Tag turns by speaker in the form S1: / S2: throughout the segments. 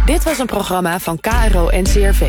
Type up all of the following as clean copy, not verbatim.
S1: Dit was een programma van KRO-NCRV.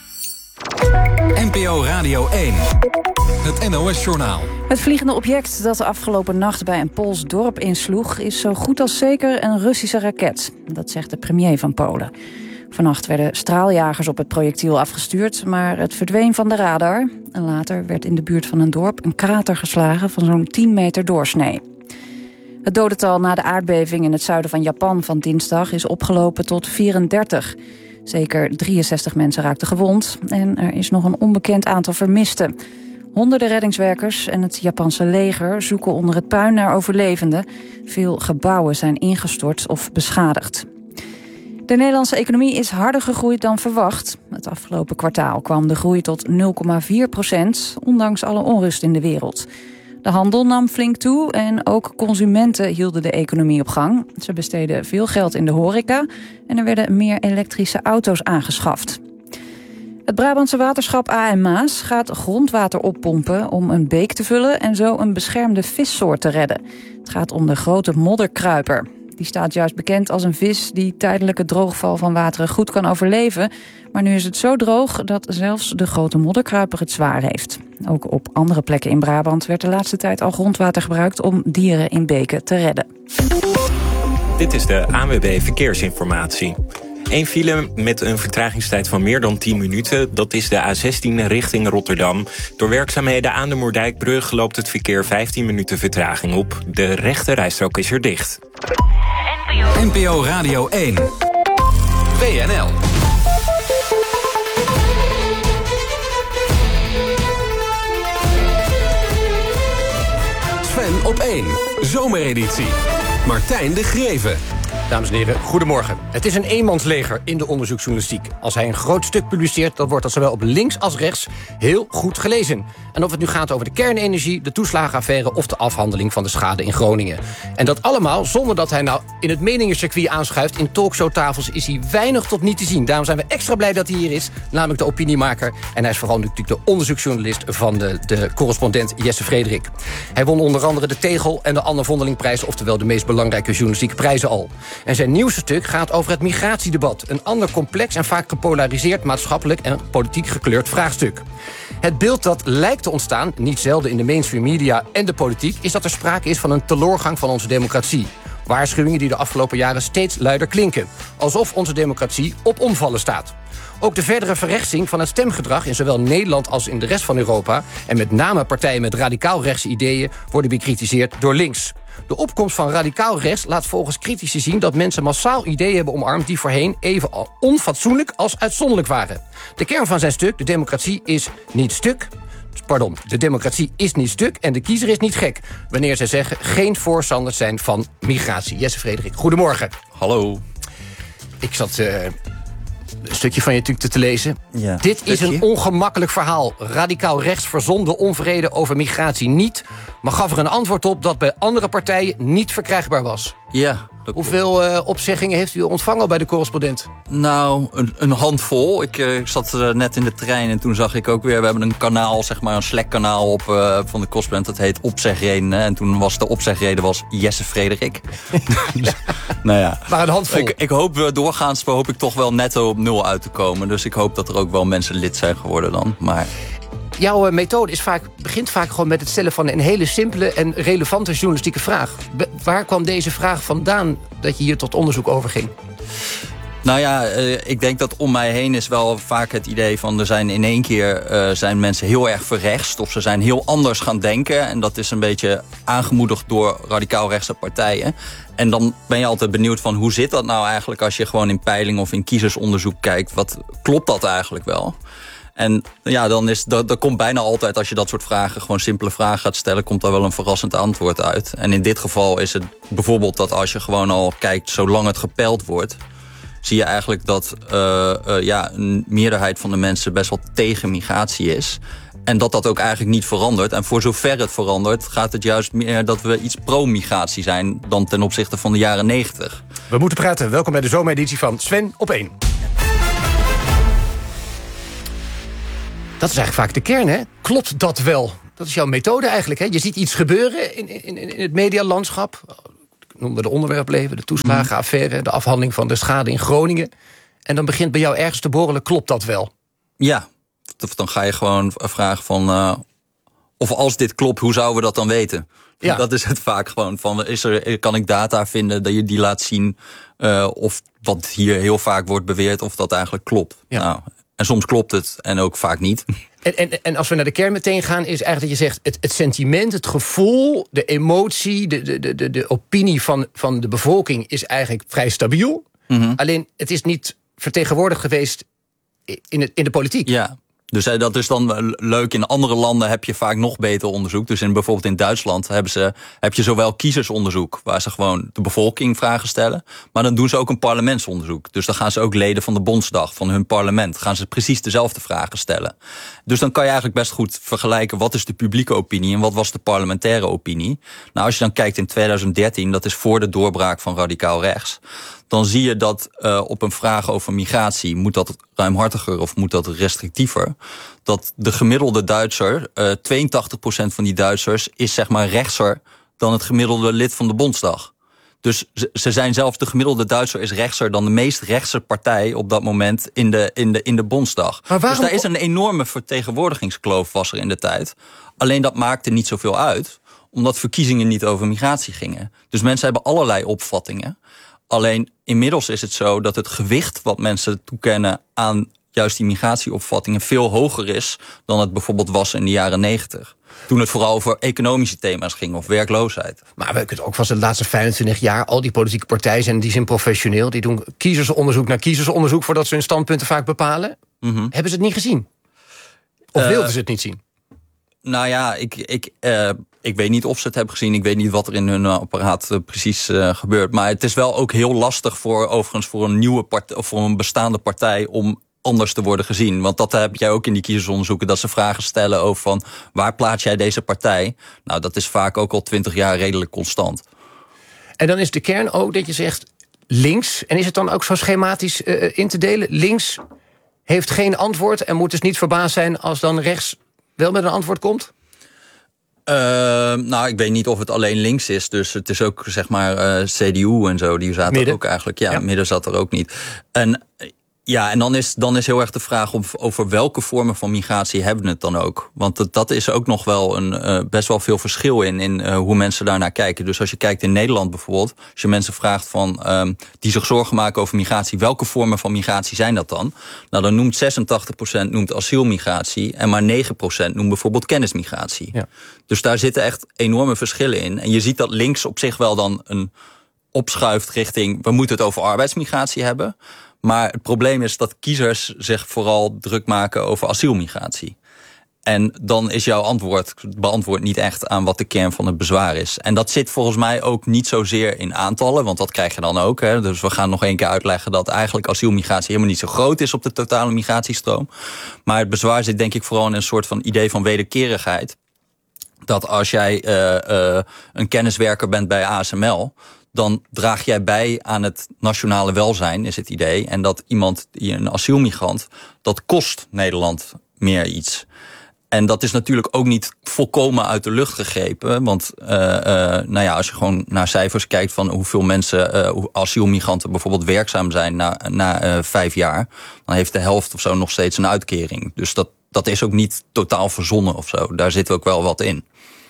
S2: NPO Radio 1. Het NOS-journaal.
S3: Het vliegende object dat de afgelopen nacht bij een Pools dorp insloeg is zo goed als zeker een Russische raket. Dat zegt de premier van Polen. Vannacht werden straaljagers op het projectiel afgestuurd, maar het verdween van de radar. En later werd in de buurt van een dorp een krater geslagen van zo'n 10 meter doorsnee. Het dodental na de aardbeving in het zuiden van Japan van dinsdag is opgelopen tot 34. Zeker 63 mensen raakten gewond en er is nog een onbekend aantal vermisten. Honderden reddingswerkers en het Japanse leger zoeken onder het puin naar overlevenden. Veel gebouwen zijn ingestort of beschadigd. De Nederlandse economie is harder gegroeid dan verwacht. Het afgelopen kwartaal kwam de groei tot 0,4%, ondanks alle onrust in de wereld. De handel nam flink toe en ook consumenten hielden de economie op gang. Ze besteden veel geld in de horeca en er werden meer elektrische auto's aangeschaft. Het Brabantse waterschap A.M. Maas gaat grondwater oppompen om een beek te vullen en zo een beschermde vissoort te redden. Het gaat om de grote modderkruiper. Die staat juist bekend als een vis die tijdelijke droogval van wateren goed kan overleven. Maar nu is het zo droog dat zelfs de grote modderkruiper het zwaar heeft. Ook op andere plekken in Brabant werd de laatste tijd al grondwater gebruikt om dieren in beken te redden.
S4: Dit is de ANWB Verkeersinformatie. 1 file met een vertragingstijd van meer dan 10 minuten. Dat is de A16 richting Rotterdam. Door werkzaamheden aan de Moerdijkbrug loopt het verkeer 15 minuten vertraging op. De rechte rijstrook is er dicht.
S2: NPO Radio 1. WNL. Sven op 1. Zomereditie. Martijn de Greven.
S5: Dames en heren, goedemorgen. Het is een eenmansleger in de onderzoeksjournalistiek. Als hij een groot stuk publiceert, dan wordt dat zowel op links als rechts heel goed gelezen. En of het nu gaat over de kernenergie, de toeslagenaffaire of de afhandeling van de schade in Groningen. En dat allemaal zonder dat hij nou in het meningencircuit aanschuift. In talkshowtafels is hij weinig tot niet te zien. Daarom zijn we extra blij dat hij hier is, namelijk de opiniemaker. En hij is vooral natuurlijk de onderzoeksjournalist van de correspondent Jesse Frederik. Hij won onder andere de Tegel en de Anne Vondelingprijs, oftewel de meest belangrijke journalistieke prijzen al. En zijn nieuwste stuk gaat over het migratiedebat. Een ander complex en vaak gepolariseerd maatschappelijk en politiek gekleurd vraagstuk. Het beeld dat lijkt te ontstaan, niet zelden in de mainstream media en de politiek, is dat er sprake is van een teloorgang van onze democratie. Waarschuwingen die de afgelopen jaren steeds luider klinken. Alsof onze democratie op omvallen staat. Ook de verdere verrechtsing van het stemgedrag in zowel Nederland als in de rest van Europa, en met name partijen met radicaal-rechtse ideeën, worden bekritiseerd door links. De opkomst van radicaal rechts laat volgens critici zien dat mensen massaal ideeën hebben omarmd die voorheen even onfatsoenlijk als uitzonderlijk waren. De kern van zijn stuk, de democratie is niet stuk en de kiezer is niet gek, wanneer zij zeggen geen voorstanders zijn van migratie. Jesse Frederik, goedemorgen.
S6: Hallo.
S5: Ik zat een stukje van je natuurlijk te lezen.
S6: Ja,
S5: Dit is een ongemakkelijk verhaal. Radicaal rechts verzonde onvrede over migratie niet, maar gaf er een antwoord op dat bij andere partijen niet verkrijgbaar was.
S6: Ja.
S5: Hoeveel opzeggingen heeft u ontvangen al bij de correspondent?
S6: Nou, een handvol. Ik zat net in de trein en toen zag ik ook weer, we hebben een kanaal, zeg maar een Slack-kanaal op van de correspondent. Dat heet Opzegredenen. En toen was de opzegreden Jesse Frederik. Dus, nou ja.
S5: Maar een handvol.
S6: Ik hoop doorgaans hoop ik toch wel netto op 0 uit te komen. Dus ik hoop dat er ook wel mensen lid zijn geworden dan. Maar
S5: jouw methode begint vaak gewoon met het stellen van een hele simpele en relevante journalistieke vraag. Waar kwam deze vraag vandaan dat je hier tot onderzoek over ging?
S6: Nou ja, ik denk dat om mij heen is wel vaak het idee van er zijn in één keer zijn mensen heel erg verrechtst of ze zijn heel anders gaan denken. En dat is een beetje aangemoedigd door radicaal-rechtse partijen. En dan ben je altijd benieuwd van hoe zit dat nou eigenlijk als je gewoon in peiling of in kiezersonderzoek kijkt. Wat klopt dat eigenlijk wel? En ja, dan komt bijna altijd, als je dat soort vragen, gewoon simpele vragen gaat stellen, komt daar wel een verrassend antwoord uit. En in dit geval is het bijvoorbeeld dat als je gewoon al kijkt, zolang het gepeild wordt, zie je eigenlijk dat een meerderheid van de mensen best wel tegen migratie is. En dat ook eigenlijk niet verandert. En voor zover het verandert, gaat het juist meer dat we iets pro-migratie zijn dan ten opzichte van de jaren 90.
S5: We moeten praten. Welkom bij de zomereditie van Sven op 1. Dat is eigenlijk vaak de kern, hè? Klopt dat wel? Dat is jouw methode eigenlijk, hè? Je ziet iets gebeuren in het medialandschap. Ik noemde de onderwerpleven, de toeslagenaffaire, de afhandeling van de schade in Groningen. en dan begint bij jou ergens te borrelen, klopt dat wel?
S6: Ja, dan ga je gewoon vragen van... of als dit klopt, hoe zouden we dat dan weten? Ja. Dat is het vaak gewoon van, kan ik data vinden dat je die laat zien... of wat hier heel vaak wordt beweerd, of dat eigenlijk klopt. Ja. Nou, en soms klopt het en ook vaak niet.
S5: En als we naar de kern meteen gaan, is eigenlijk dat je zegt... het sentiment, het gevoel, de emotie, de opinie van de bevolking... is eigenlijk vrij stabiel. Mm-hmm. Alleen, het is niet vertegenwoordigd geweest in de politiek.
S6: Ja. Dus dat is dan leuk. In andere landen heb je vaak nog beter onderzoek. Dus bijvoorbeeld in Duitsland heb je zowel kiezersonderzoek... waar ze gewoon de bevolking vragen stellen... maar dan doen ze ook een parlementsonderzoek. Dus dan gaan ze ook leden van de Bondsdag, van hun parlement... gaan ze precies dezelfde vragen stellen. Dus dan kan je eigenlijk best goed vergelijken... wat is de publieke opinie en wat was de parlementaire opinie. Nou, als je dan kijkt in 2013... dat is voor de doorbraak van radicaal rechts... dan zie je dat op een vraag over migratie... moet dat ruimhartiger of moet dat restrictiever... dat de gemiddelde Duitser, 82% van die Duitsers... is zeg maar rechtser dan het gemiddelde lid van de Bondsdag. Dus ze zijn zelfs, de gemiddelde Duitser is rechtser... dan de meest rechtse partij op dat moment in de Bondsdag. Dus daar is een enorme vertegenwoordigingskloof was er in de tijd. Alleen dat maakte niet zoveel uit... omdat verkiezingen niet over migratie gingen. Dus mensen hebben allerlei opvattingen... Alleen inmiddels is het zo dat het gewicht wat mensen toekennen aan juist die migratieopvattingen veel hoger is dan het bijvoorbeeld was in de jaren 90. Toen het vooral over economische thema's ging of werkloosheid.
S5: Maar we kunnen ook van de laatste 25 jaar... al die politieke partijen zijn in die zin professioneel. Die doen kiezersonderzoek naar kiezersonderzoek... voordat ze hun standpunten vaak bepalen. Mm-hmm. Hebben ze het niet gezien? Of wilden ze het niet zien?
S6: Nou ja, ik weet niet of ze het hebben gezien. Ik weet niet wat er in hun apparaat precies gebeurt. Maar het is wel ook heel lastig voor een nieuwe partij of voor een bestaande partij om anders te worden gezien. Want dat heb jij ook in die kiezersonderzoeken, dat ze vragen stellen over van waar plaats jij deze partij? Nou, dat is vaak ook al 20 jaar redelijk constant.
S5: En dan is de kern ook dat je zegt links. En is het dan ook zo schematisch in te delen? Links heeft geen antwoord en moet dus niet verbaasd zijn als dan rechts wel met een antwoord komt?
S6: Nou, ik weet niet of het alleen links is. Dus het is ook, zeg maar, CDU en zo. Die zaten midden. Er ook eigenlijk. Ja, midden zat er ook niet. En dan is heel erg de vraag over welke vormen van migratie hebben we het dan ook. Want dat is ook nog wel best wel veel verschil in hoe mensen daarnaar kijken. Dus als je kijkt in Nederland bijvoorbeeld, als je mensen vraagt die zich zorgen maken over migratie, welke vormen van migratie zijn dat dan? Nou, dan noemt 86% noemt asielmigratie en maar 9% noemt bijvoorbeeld kennismigratie. Ja. Dus daar zitten echt enorme verschillen in. En je ziet dat links op zich wel dan een opschuift richting, we moeten het over arbeidsmigratie hebben. Maar het probleem is dat kiezers zich vooral druk maken over asielmigratie. En dan is jouw beantwoord niet echt aan wat de kern van het bezwaar is. En dat zit volgens mij ook niet zozeer in aantallen, want dat krijg je dan ook. Hè. Dus we gaan nog één keer uitleggen dat eigenlijk asielmigratie helemaal niet zo groot is op de totale migratiestroom. Maar het bezwaar zit denk ik vooral in een soort van idee van wederkerigheid. Dat als jij een kenniswerker bent bij ASML, dan draag jij bij aan het nationale welzijn, is het idee. En dat iemand, een asielmigrant, dat kost Nederland meer iets. En dat is natuurlijk ook niet volkomen uit de lucht gegrepen. Want als je gewoon naar cijfers kijkt van hoeveel mensen, asielmigranten bijvoorbeeld werkzaam zijn na 5 jaar, dan heeft de helft of zo nog steeds een uitkering. Dus dat is ook niet totaal verzonnen of zo. Daar zit ook wel wat in.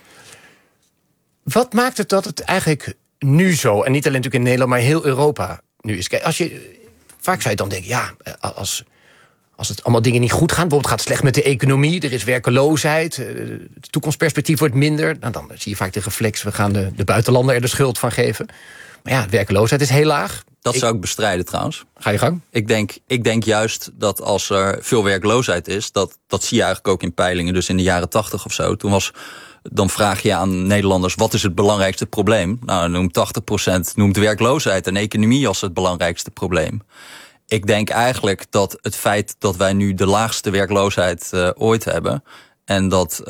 S5: Wat maakt het dat het eigenlijk nu zo, en niet alleen natuurlijk in Nederland, maar heel Europa nu is? Kijk, vaak zou je dan denken, ja, als het allemaal dingen niet goed gaan, bijvoorbeeld gaat het slecht met de economie, er is werkeloosheid, het toekomstperspectief wordt minder, nou, dan zie je vaak de reflex, we gaan de buitenlander er de schuld van geven. Maar ja, de werkeloosheid is heel laag.
S6: Dat zou ik bestrijden trouwens.
S5: Ga je gang?
S6: Ik denk juist dat als er veel werkloosheid is, dat zie je eigenlijk ook in peilingen, dus in de jaren 80 of zo, dan vraag je aan Nederlanders, wat is het belangrijkste probleem? Nou, noemt 80% noemt werkloosheid en economie als het belangrijkste probleem. Ik denk eigenlijk dat het feit dat wij nu de laagste werkloosheid ooit hebben, en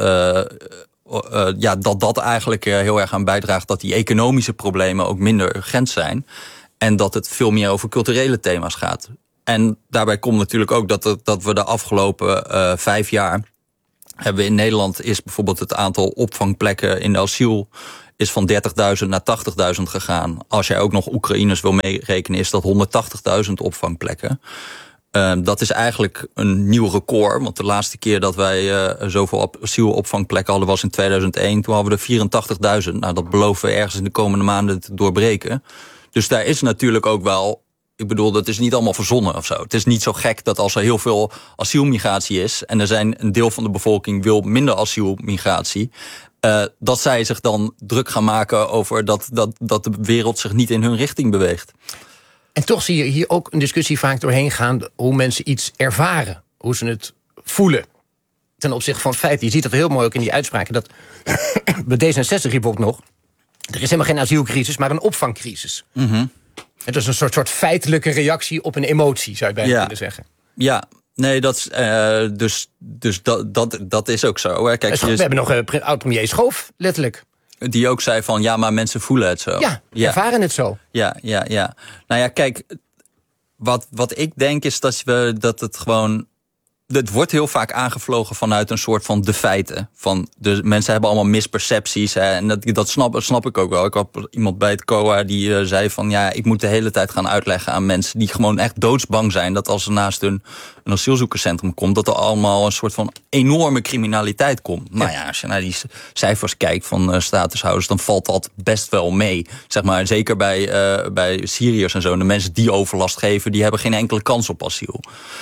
S6: dat eigenlijk heel erg aan bijdraagt dat die economische problemen ook minder urgent zijn. En dat het veel meer over culturele thema's gaat. En daarbij komt natuurlijk ook dat we de afgelopen 5 jaar hebben we in Nederland is bijvoorbeeld het aantal opvangplekken in de asiel is van 30.000 naar 80.000 gegaan. Als jij ook nog Oekraïners wil meerekenen, is dat 180.000 opvangplekken. Dat is eigenlijk een nieuw record. Want de laatste keer dat wij zoveel asielopvangplekken hadden was in 2001. Toen hadden we er 84.000. Nou, dat beloven we ergens in de komende maanden te doorbreken. Dus daar is natuurlijk ook wel... Ik bedoel, dat is niet allemaal verzonnen of zo. Het is niet zo gek dat als er heel veel asielmigratie is... en er zijn een deel van de bevolking wil minder asielmigratie... dat zij zich dan druk gaan maken over dat de wereld zich niet in hun richting beweegt.
S5: En toch zie je hier ook een discussie vaak doorheen gaan... hoe mensen iets ervaren, hoe ze het voelen. Ten opzichte van feiten. Je ziet dat heel mooi ook in die uitspraken. Dat bij D66 riep ook nog... er is helemaal geen asielcrisis, maar een opvangcrisis.
S6: Mm-hmm.
S5: Het is een soort feitelijke reactie op een emotie, zou je bijna willen zeggen.
S6: Ja, nee, dat is, dus dat is ook zo. Hè. Kijk,
S5: we hebben nog oud-premier Schoof, letterlijk.
S6: Die ook zei van, ja, maar mensen voelen het zo.
S5: Ja, ervaren het zo.
S6: Ja. Nou ja, kijk, wat ik denk is dat het gewoon... Het wordt heel vaak aangevlogen vanuit een soort van de feiten. Van de mensen hebben allemaal mispercepties. Hè, en dat snap ik ook wel. Ik had iemand bij het COA die zei van... ja, ik moet de hele tijd gaan uitleggen aan mensen... die gewoon echt doodsbang zijn... dat als er naast een asielzoekerscentrum komt... dat er allemaal een soort van enorme criminaliteit komt. Ja. Nou ja, als je naar die cijfers kijkt van statushouders... dan valt dat best wel mee. Zeg maar, zeker bij Syriërs en zo. De mensen die overlast geven... die hebben geen enkele kans op asiel.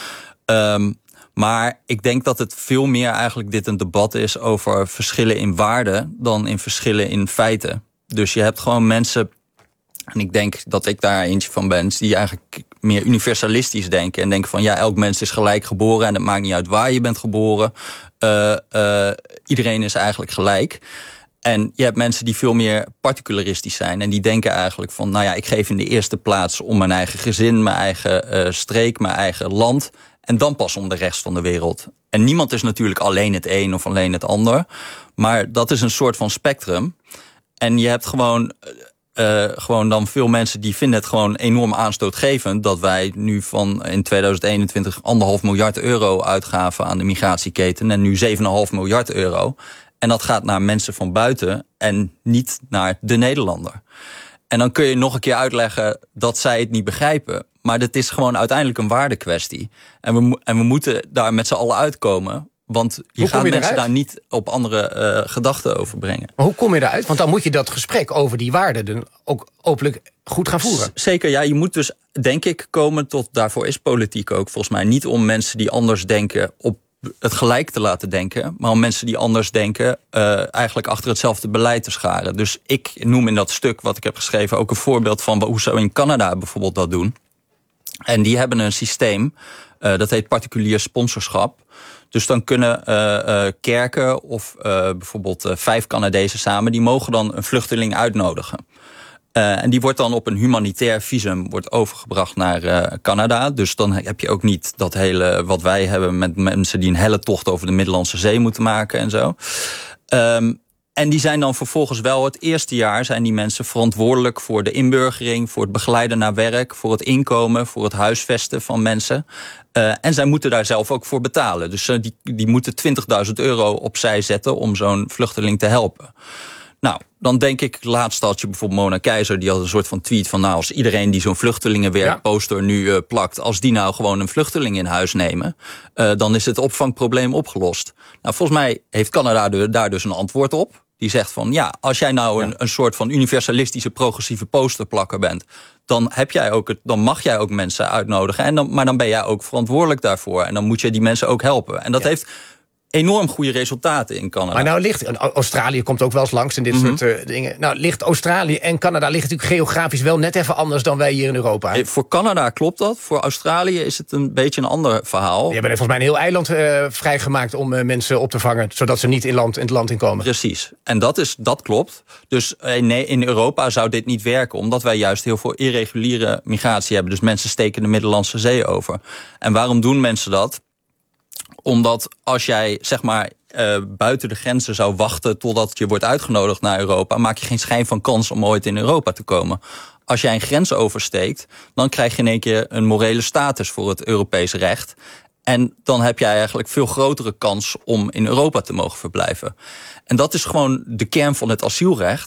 S6: Maar ik denk dat het veel meer eigenlijk dit een debat is over verschillen in waarden dan in verschillen in feiten. Dus je hebt gewoon mensen, en ik denk dat ik daar eentje van ben, die eigenlijk meer universalistisch denken en denken van ja, elk mens is gelijk geboren en het maakt niet uit waar je bent geboren. Iedereen is eigenlijk gelijk. En je hebt mensen die veel meer particularistisch zijn. En die denken eigenlijk van, nou ja, ik geef in de eerste plaats om mijn eigen gezin, mijn eigen streek, mijn eigen land. En dan pas om de rest van de wereld. En niemand is natuurlijk alleen het een of alleen het ander. Maar dat is een soort van spectrum. En je hebt gewoon dan veel mensen die vinden het gewoon enorm aanstootgevend... dat wij nu van in 2021 €1,5 miljard uitgaven aan de migratieketen... en nu 7,5 miljard euro. En dat gaat naar mensen van buiten en niet naar de Nederlander. En dan kun je nog een keer uitleggen dat zij het niet begrijpen. Maar dat is gewoon uiteindelijk een waardekwestie. En we moeten daar met z'n allen uitkomen. Want je gaat mensen daar niet op andere gedachten over brengen.
S5: Maar hoe kom je eruit? Want dan moet je dat gesprek over die waarden ook openlijk goed gaan voeren.
S6: Zeker, ja. Je moet dus, denk ik, komen tot... Daarvoor is politiek ook volgens mij niet om mensen die anders denken... op het gelijk te laten denken, maar om mensen die anders denken eigenlijk achter hetzelfde beleid te scharen. Dus ik noem in dat stuk wat ik heb geschreven ook een voorbeeld van hoe ze in Canada bijvoorbeeld dat doen. En die hebben een systeem, dat heet particulier sponsorschap. Dus dan kunnen kerken of bijvoorbeeld 5 Canadezen samen, die mogen dan een vluchteling uitnodigen. En die wordt dan op een humanitair visum wordt overgebracht naar Canada. Dus dan heb je ook niet dat hele wat wij hebben met mensen die een helle tocht over de Middellandse Zee moeten maken en zo. En die zijn dan vervolgens wel het eerste jaar zijn die mensen verantwoordelijk voor de inburgering, voor het begeleiden naar werk, voor het inkomen, voor het huisvesten van mensen. En zij moeten daar zelf ook voor betalen. Dus die moeten €20.000 opzij zetten om zo'n vluchteling te helpen. Nou, dan denk ik, laatst had je bijvoorbeeld Mona Keizer... die had een soort van tweet van... nou, als iedereen die zo'n vluchtelingenwerkposter nu plakt... als die nou gewoon een vluchteling in huis nemen... dan is het opvangprobleem opgelost. Nou, volgens mij heeft Canada daar dus een antwoord op. Die zegt van, ja, als jij nou een soort van universalistische progressieve posterplakker bent... dan mag jij ook mensen uitnodigen. Maar dan ben jij ook verantwoordelijk daarvoor. En dan moet je die mensen ook helpen. En dat heeft... enorm goede resultaten in Canada.
S5: Maar nou ligt... Australië komt ook wel eens langs in dit soort dingen. Nou, ligt Australië en Canada ligt natuurlijk geografisch wel net even anders dan wij hier in Europa.
S6: Voor Canada klopt dat. Voor Australië is het een beetje een ander verhaal.
S5: Je hebt volgens mij een heel eiland vrijgemaakt om mensen op te vangen, zodat ze niet in het land inkomen.
S6: Precies. En dat klopt. Dus in Europa zou dit niet werken, omdat wij juist heel veel irreguliere migratie hebben. Dus mensen steken de Middellandse Zee over. En waarom doen mensen dat? Omdat als jij, zeg maar, buiten de grenzen zou wachten totdat je wordt uitgenodigd naar Europa, maak je geen schijn van kans om ooit in Europa te komen. Als jij een grens oversteekt, dan krijg je in één keer een morele status voor het Europese recht. En dan heb jij eigenlijk veel grotere kans om in Europa te mogen verblijven. En dat is gewoon de kern van het asielrecht.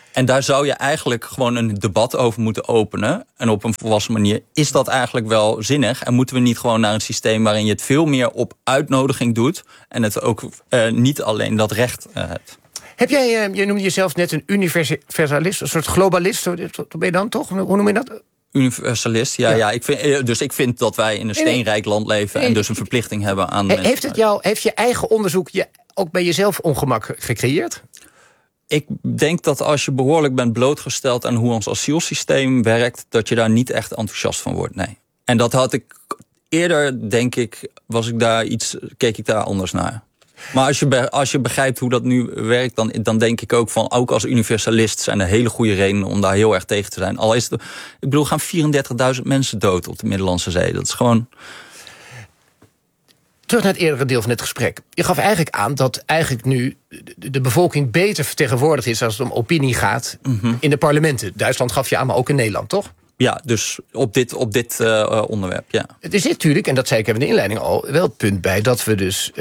S6: En daar zou je eigenlijk gewoon een debat over moeten openen. En op een volwassen manier. Is dat eigenlijk wel zinnig? En moeten we niet gewoon naar een systeem waarin je het veel meer op uitnodiging doet. En het ook niet alleen dat recht hebt.
S5: Heb jij, je noemde jezelf net een universalist, een soort globalist. Wat ben je dan toch? Hoe noem je dat?
S6: Universalist, ja. Ik vind dat wij in een steenrijk land leven. En dus een verplichting hebben aan de mensen.
S5: Heeft je eigen onderzoek je ook bij jezelf ongemak gecreëerd?
S6: Ik denk dat als je behoorlijk bent blootgesteld aan hoe ons asielsysteem werkt, dat je daar niet echt enthousiast van wordt, nee. En dat had ik eerder, denk ik, keek ik daar anders naar. Maar als je begrijpt hoe dat nu werkt, dan denk ik ook van, ook als universalist zijn er hele goede redenen om daar heel erg tegen te zijn. Al is het, ik bedoel, gaan 34.000 mensen dood op de Middellandse Zee. Dat is gewoon...
S5: Terug naar het eerdere deel van het gesprek. Je gaf eigenlijk aan dat eigenlijk nu de bevolking beter vertegenwoordigd is als het om opinie gaat in de parlementen. Duitsland gaf je aan, maar ook in Nederland, toch?
S6: Ja, dus op dit onderwerp, ja.
S5: Het is natuurlijk, en dat zei ik in de inleiding al, wel het punt bij dat we dus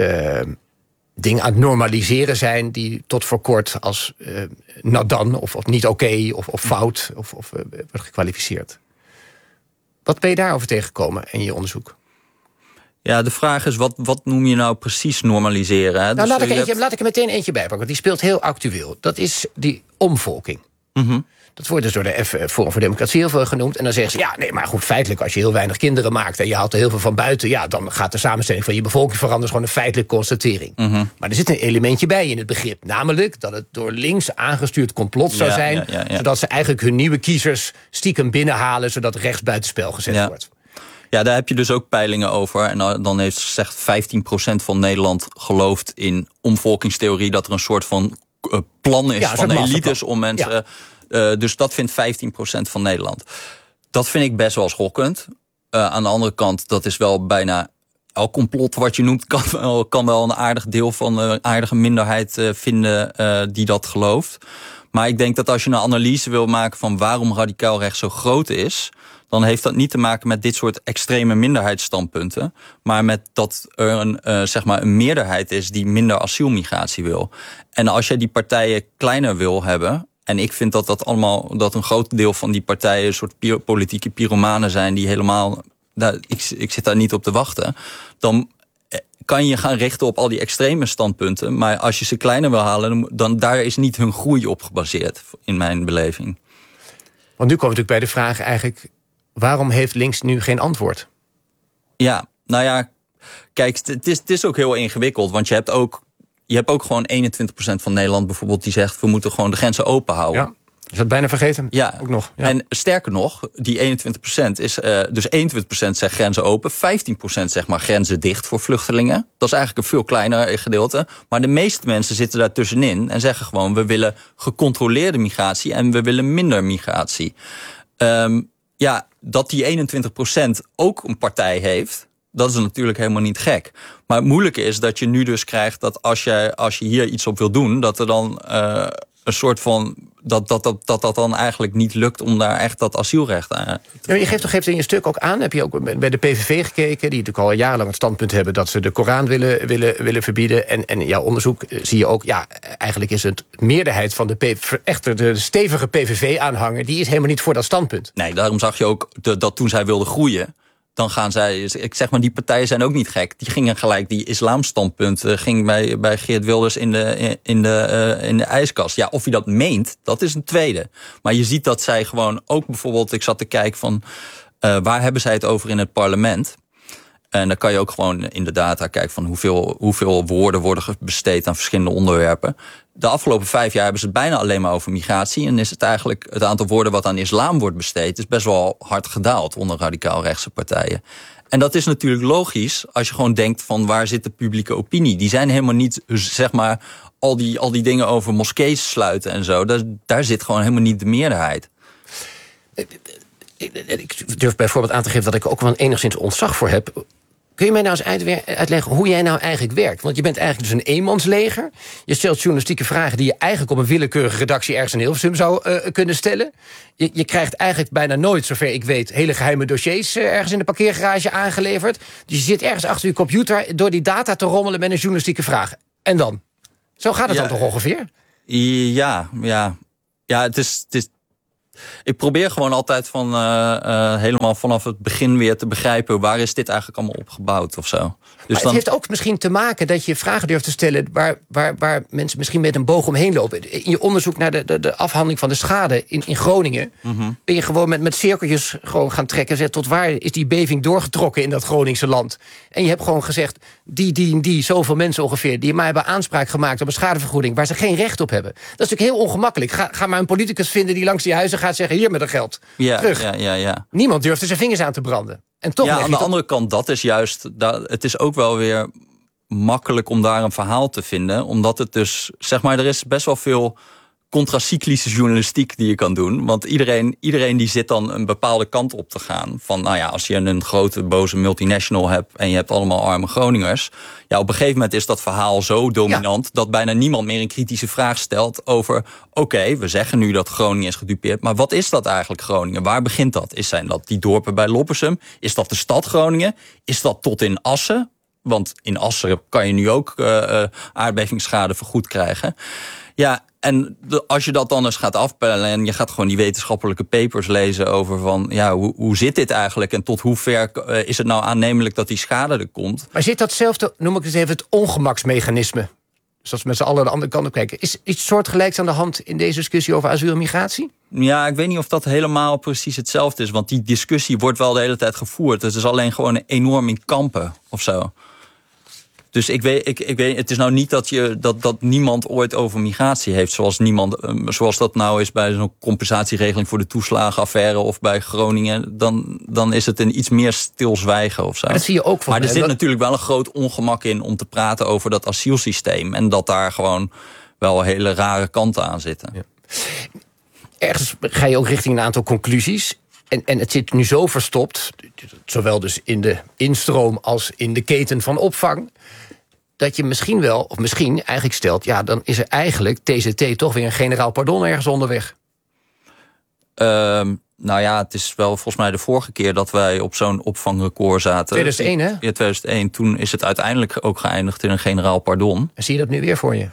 S5: dingen aan het normaliseren zijn die tot voor kort als nadan of niet oké of fout of wordt gekwalificeerd. Wat ben je daarover tegengekomen in je onderzoek?
S6: Ja, de vraag is, wat noem je nou precies normaliseren? Hè?
S5: Nou,
S6: dus
S5: laat ik er meteen eentje bij pakken, want die speelt heel actueel. Dat is die omvolking. Dat wordt dus door de Forum voor Democratie heel veel genoemd. En dan zeggen ze, ja, nee, maar goed, feitelijk, als je heel weinig kinderen maakt en je haalt er heel veel van buiten, ja, dan gaat de samenstelling van je bevolking veranderen. Is gewoon een feitelijke constatering. Maar er zit een elementje bij in het begrip. Namelijk dat het door links aangestuurd complot zou zijn, zodat ze eigenlijk hun nieuwe kiezers stiekem binnenhalen, zodat rechts buitenspel gezet wordt.
S6: Ja, daar heb je dus ook peilingen over. En dan heeft zegt 15% van Nederland gelooft in omvolkingstheorie, dat er een soort van plan is van elites om mensen... Dus dat vindt 15% van Nederland. Dat vind ik best wel schokkend. Aan de andere kant, dat is wel bijna... elk complot wat je noemt kan wel een aardig deel van een aardige minderheid vinden die dat gelooft. Maar ik denk dat als je een analyse wil maken van waarom radicaal rechts zo groot is, dan heeft dat niet te maken met dit soort extreme minderheidsstandpunten, maar met dat er een meerderheid is die minder asielmigratie wil. En als je die partijen kleiner wil hebben, en ik vind dat een groot deel van die partijen een soort politieke pyromanen zijn die helemaal, ik zit daar niet op te wachten, dan kan je gaan richten op al die extreme standpunten. Maar als je ze kleiner wil halen, dan daar is niet hun groei op gebaseerd, in mijn beleving.
S5: Want nu komen we natuurlijk bij de vraag eigenlijk, waarom heeft links nu geen antwoord?
S6: Ja, nou ja, kijk, het is ook heel ingewikkeld. Want je hebt ook gewoon 21% van Nederland bijvoorbeeld die zegt, we moeten gewoon de grenzen open houden. Ja.
S5: Is dat bijna vergeten?
S6: Ja, ook nog. Ja. En sterker nog, die 21% is, dus 21% zegt grenzen open, 15% zegt maar grenzen dicht voor vluchtelingen. Dat is eigenlijk een veel kleiner gedeelte. Maar de meeste mensen zitten daar tussenin en zeggen gewoon, we willen gecontroleerde migratie en we willen minder migratie. Ja, dat die 21% ook een partij heeft, dat is natuurlijk helemaal niet gek. Maar het moeilijke is dat je nu dus krijgt dat als je hier iets op wil doen, dat er dan een soort van dat dan eigenlijk niet lukt om daar echt dat asielrecht aan te
S5: je geeft in je stuk ook aan, heb je ook bij de PVV gekeken, die natuurlijk al jarenlang het standpunt hebben dat ze de Koran willen verbieden. En jouw onderzoek zie je ook, ja, eigenlijk is het meerderheid van de stevige PVV-aanhanger, die is helemaal niet voor dat standpunt.
S6: Nee, daarom zag je ook dat toen zij wilden groeien, dan gaan zij, ik zeg maar, die partijen zijn ook niet gek. Die gingen gelijk, die islamstandpunt ging bij Geert Wilders in de ijskast. Ja, of je dat meent, dat is een tweede. Maar je ziet dat zij gewoon ook bijvoorbeeld, ik zat te kijken van, waar hebben zij het over in het parlement? En dan kan je ook gewoon in de data kijken van hoeveel woorden worden besteed aan verschillende onderwerpen. De afgelopen 5 jaar hebben ze het bijna alleen maar over migratie. En is het eigenlijk het aantal woorden wat aan islam wordt besteed is best wel hard gedaald onder radicaal rechtse partijen. En dat is natuurlijk logisch als je gewoon denkt van waar zit de publieke opinie. Die zijn helemaal niet, zeg maar, al die dingen over moskees sluiten en zo. Daar zit gewoon helemaal niet de meerderheid.
S5: Ik durf bijvoorbeeld aan te geven dat ik ook wel enigszins ontzag voor heb. Kun je mij nou eens uitleggen hoe jij nou eigenlijk werkt? Want je bent eigenlijk dus een eenmansleger. Je stelt journalistieke vragen die je eigenlijk op een willekeurige redactie ergens in Hilversum zou kunnen stellen. Je krijgt eigenlijk bijna nooit, zover ik weet, hele geheime dossiers ergens in de parkeergarage aangeleverd. Dus je zit ergens achter je computer door die data te rommelen met een journalistieke vraag. En dan? Zo gaat het dan toch ongeveer?
S6: Ja. Ja, het is. Ik probeer gewoon altijd van helemaal vanaf het begin weer te begrijpen, waar is dit eigenlijk allemaal op gebouwd of zo. Dus
S5: maar het heeft ook misschien te maken dat je vragen durft te stellen waar mensen misschien met een boog omheen lopen. In je onderzoek naar de afhandeling van de schade in Groningen, ben je gewoon met cirkeltjes gewoon gaan trekken en zeggen, tot waar is die beving doorgetrokken in dat Groningse land. En je hebt gewoon gezegd, die, zoveel mensen ongeveer, die maar hebben aanspraak gemaakt op een schadevergoeding waar ze geen recht op hebben. Dat is natuurlijk heel ongemakkelijk. Ga maar een politicus vinden die langs die huizen gaat zeggen, hier met dat geld, terug.
S6: Ja.
S5: Niemand durft er zijn vingers aan te branden. En toch
S6: aan de andere kant, dat is juist, het is ook wel weer makkelijk om daar een verhaal te vinden. Omdat het dus, zeg maar, er is best wel veel contracyclische journalistiek die je kan doen. Want iedereen die zit dan een bepaalde kant op te gaan. Van, nou ja, als je een grote boze multinational hebt en je hebt allemaal arme Groningers. Ja, op een gegeven moment is dat verhaal zo dominant dat bijna niemand meer een kritische vraag stelt over, oké, we zeggen nu dat Groningen is gedupeerd, maar wat is dat eigenlijk Groningen? Waar begint dat? Zijn dat die dorpen bij Loppersum? Is dat de stad Groningen? Is dat tot in Assen? Want in Assen kan je nu ook aardbevingsschade vergoed krijgen. Ja, en als je dat dan eens gaat afpellen en je gaat gewoon die wetenschappelijke papers lezen over van, ja, hoe zit dit eigenlijk en tot hoe ver is het nou aannemelijk dat die schade er komt?
S5: Maar zit datzelfde, noem ik het even, het ongemaksmechanisme, zoals we met z'n allen de andere kant op kijken, is iets soortgelijks aan de hand in deze discussie over asiel en migratie?
S6: Ja, ik weet niet of dat helemaal precies hetzelfde is, want die discussie wordt wel de hele tijd gevoerd. Het is alleen gewoon enorm in kampen of zo. Dus ik weet, het is nou niet dat niemand ooit over migratie heeft, zoals dat nou is bij zo'n compensatieregeling voor de toeslagenaffaire of bij Groningen. Dan is het een iets meer stilzwijgen of zo.
S5: Maar dat zie je ook van.
S6: Maar er zit natuurlijk wel een groot ongemak in om te praten over dat asielsysteem en dat daar gewoon wel hele rare kanten aan zitten. Ja.
S5: Ergens ga je ook richting een aantal conclusies. En het zit nu zo verstopt, zowel dus in de instroom als in de keten van opvang, dat je misschien eigenlijk stelt, ja, dan is er eigenlijk TZT toch weer een generaal pardon ergens onderweg.
S6: Nou ja, het is wel volgens mij de vorige keer dat wij op zo'n opvangrecord zaten.
S5: 2001, hè?
S6: Ja, 2001. Toen is het uiteindelijk ook geëindigd in een generaal pardon.
S5: En zie je dat nu weer voor je?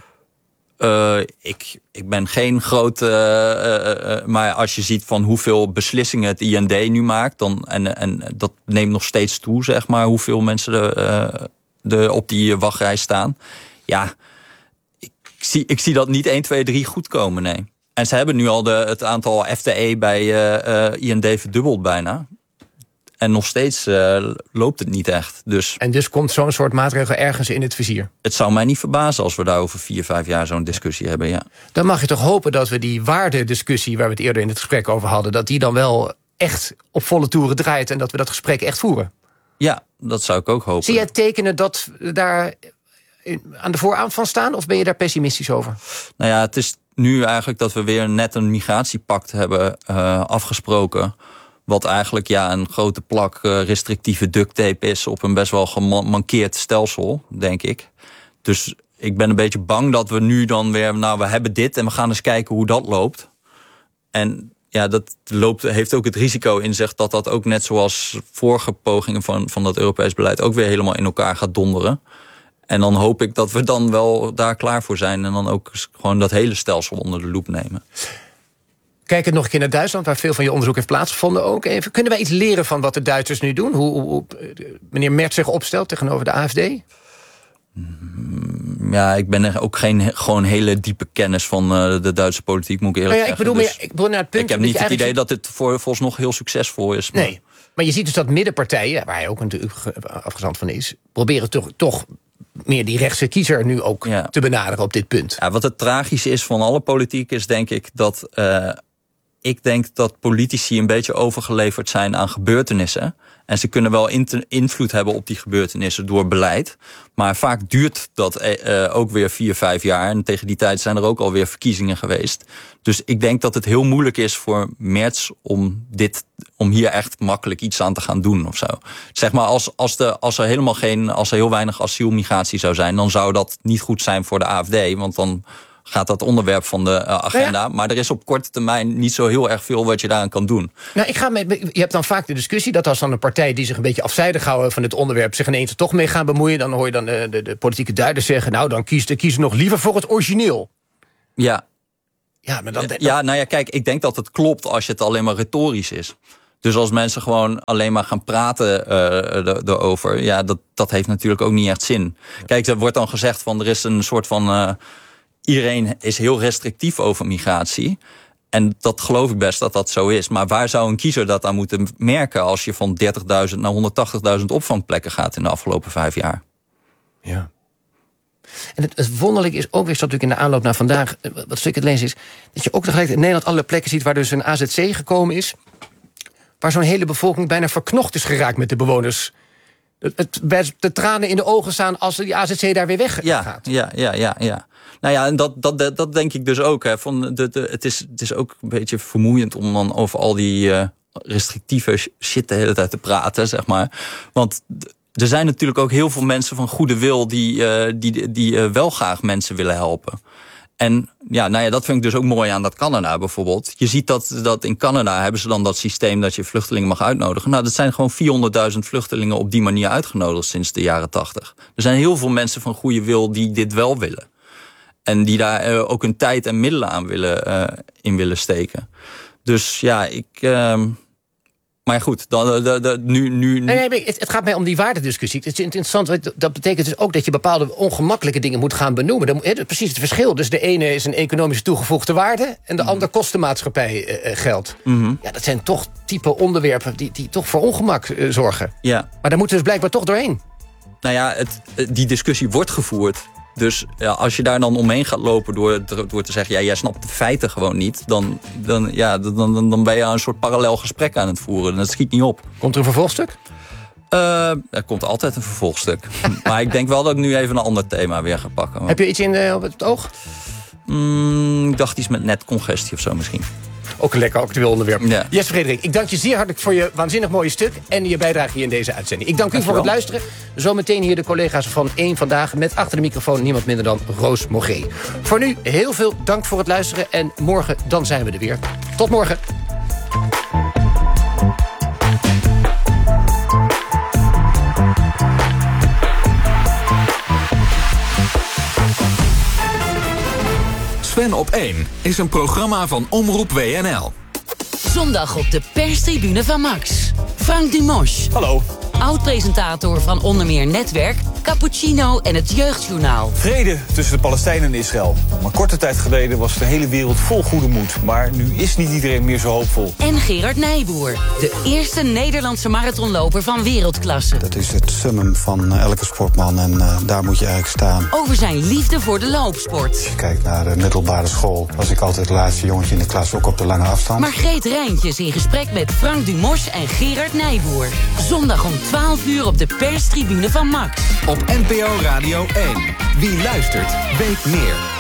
S6: Ik ben geen grote, maar als je ziet van hoeveel beslissingen het IND nu maakt, en dat neemt nog steeds toe, zeg maar, hoeveel mensen er op die wachtrij staan. Ja, ik zie dat niet 1, 2, 3 goed komen, nee. En ze hebben nu al het aantal FTE bij IND verdubbeld bijna. En nog steeds loopt het niet echt.
S5: En dus komt zo'n soort maatregel ergens in het vizier?
S6: Het zou mij niet verbazen als we daar over 4, 5 jaar zo'n discussie hebben, ja.
S5: Dan mag je toch hopen dat we die waardediscussie waar we het eerder in het gesprek over hadden, dat die dan wel echt op volle toeren draait en dat we dat gesprek echt voeren?
S6: Ja, dat zou ik ook hopen.
S5: Zie jij tekenen dat we daar aan de vooravond van staan, of ben je daar pessimistisch over?
S6: Nou ja, het is nu eigenlijk dat we weer net een migratiepact hebben afgesproken, wat eigenlijk een grote plak restrictieve duct tape is op een best wel gemankeerd stelsel, denk ik. Dus ik ben een beetje bang dat we nu dan weer, we hebben dit en we gaan eens kijken hoe dat loopt. En ja, dat heeft ook het risico in zich dat ook net zoals vorige pogingen van dat Europees beleid ook weer helemaal in elkaar gaat donderen. En dan hoop ik dat we dan wel daar klaar voor zijn en dan ook gewoon dat hele stelsel onder de loep nemen.
S5: Kijk het nog een keer naar Duitsland, waar veel van je onderzoek heeft plaatsgevonden ook. Even. Kunnen wij iets leren van wat de Duitsers nu doen? Hoe meneer Merz zich opstelt tegenover de AfD?
S6: Ja, ik ben er ook geen gewoon hele diepe kennis van de Duitse politiek, moet ik eerlijk zeggen.
S5: Ik bedoel naar het punt.
S6: Ik heb niet het idee dat het vooralsnog heel succesvol is. Maar
S5: nee, maar je ziet dus dat middenpartijen, waar hij ook natuurlijk afgezant van is, proberen toch meer die rechtse kiezer nu ook te benaderen op dit punt.
S6: Ja, wat het tragische is van alle politiek is, denk ik, dat ik denk dat politici een beetje overgeleverd zijn aan gebeurtenissen. En ze kunnen wel invloed hebben op die gebeurtenissen door beleid. Maar vaak duurt dat ook weer 4, 5 jaar. En tegen die tijd zijn er ook alweer verkiezingen geweest. Dus ik denk dat het heel moeilijk is voor Merz om hier echt makkelijk iets aan te gaan doen of zo. Zeg maar, als er heel weinig asielmigratie zou zijn, dan zou dat niet goed zijn voor de AfD. Want dan gaat dat onderwerp van de agenda. Ja. Maar er is op korte termijn niet zo heel erg veel wat je daaraan kan doen.
S5: Nou, je hebt dan vaak de discussie dat als dan een partij die zich een beetje afzijdig houden van het onderwerp zich ineens er toch mee gaan bemoeien, dan hoor je dan de politieke duiders zeggen, nou, dan kiezen nog liever voor het origineel.
S6: Ja.
S5: Ja, maar dan...
S6: Ja, nou ja, kijk, ik denk dat het klopt als je het alleen maar retorisch is. Dus als mensen gewoon alleen maar gaan praten erover... ja, dat heeft natuurlijk ook niet echt zin. Kijk, er wordt dan gezegd van er is een soort van... iedereen is heel restrictief over migratie. En dat geloof ik best dat dat zo is. Maar waar zou een kiezer dat aan moeten merken... als je van 30.000 naar 180.000 opvangplekken gaat in de afgelopen 5 jaar?
S5: Ja. En het wonderlijke is ook weer, dat natuurlijk in de aanloop naar vandaag... wat stuk het lezen is, dat je ook tegelijk in Nederland alle plekken ziet... waar dus een AZC gekomen is... waar zo'n hele bevolking bijna verknocht is geraakt met de bewoners. De tranen in de ogen staan als die AZC daar weer weg gaat.
S6: Ja. Nou ja, en dat denk ik dus ook. Hè. Het is ook een beetje vermoeiend om dan over al die restrictieve shit de hele tijd te praten, zeg maar. Want er zijn natuurlijk ook heel veel mensen van goede wil die wel graag mensen willen helpen. En ja, nou ja, dat vind ik dus ook mooi aan dat Canada bijvoorbeeld. Je ziet dat in Canada hebben ze dan dat systeem dat je vluchtelingen mag uitnodigen. Nou, dat zijn gewoon 400.000 vluchtelingen op die manier uitgenodigd sinds de jaren 80. Er zijn heel veel mensen van goede wil die dit wel willen. En die daar ook hun tijd en middelen aan willen steken. Dus ja, maar goed, nu...
S5: Nee, het gaat mij om die waardediscussie. Het is interessant, dat betekent dus ook dat je bepaalde ongemakkelijke dingen moet gaan benoemen. Precies het verschil. Dus de ene is een economische toegevoegde waarde... en de ander kost de maatschappij geld. Mm-hmm. Ja, dat zijn toch type onderwerpen die toch voor ongemak zorgen. Ja. Maar daar moeten we dus blijkbaar toch doorheen.
S6: Nou ja, die discussie wordt gevoerd. Dus ja, als je daar dan omheen gaat lopen door te zeggen... ja, jij snapt de feiten gewoon niet... dan ben je een soort parallel gesprek aan het voeren. En dat schiet niet op.
S5: Komt er een vervolgstuk?
S6: Er komt altijd een vervolgstuk. Maar ik denk wel dat ik nu even een ander thema weer ga pakken.
S5: Heb je iets op het oog?
S6: Ik dacht iets met netcongestie of zo misschien.
S5: Ook een lekker actueel onderwerp.
S6: Ja.
S5: Jesse Frederik, ik dank je zeer hartelijk voor je waanzinnig mooie stuk... en je bijdrage hier in deze uitzending. Ik dank u voor het luisteren. Zometeen hier de collega's van 1 Vandaag... met achter de microfoon niemand minder dan Roos Mogré. Voor nu heel veel dank voor het luisteren... en morgen dan zijn we er weer. Tot morgen.
S2: Sven op 1 is een programma van Omroep WNL.
S7: Zondag op de perstribune van Max. Frank Dumos.
S8: Hallo.
S7: Oud-presentator van onder meer Netwerk, Cappuccino en het Jeugdjournaal.
S8: Vrede tussen de Palestijnen en Israël. Maar korte tijd geleden was de hele wereld vol goede moed. Maar nu is niet iedereen meer zo hoopvol.
S7: En Gerard Nijboer, de eerste Nederlandse marathonloper van wereldklasse.
S9: Dat is het summum van elke sportman en daar moet je eigenlijk staan.
S7: Over zijn liefde voor de loopsport.
S9: Als je kijkt naar de middelbare school, was ik altijd het laatste jongetje in de klas, ook op de lange afstand.
S7: Margreet Rijntjes in gesprek met Frank Dumos en Gerard Nijboer. Zondag om 12 uur op de perstribune van Max.
S2: Op NPO Radio 1. Wie luistert, weet meer.